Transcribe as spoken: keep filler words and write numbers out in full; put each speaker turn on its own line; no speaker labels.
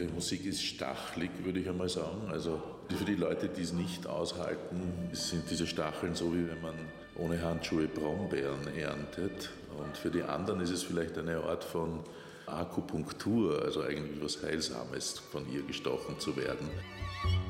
Ihre Musik ist stachelig, würde ich einmal sagen. Also für die Leute, die es nicht aushalten, sind diese Stacheln so, wie wenn man ohne Handschuhe Brombeeren erntet. Und für die anderen ist es vielleicht eine Art von Akupunktur, also eigentlich was Heilsames, von ihr gestochen zu werden.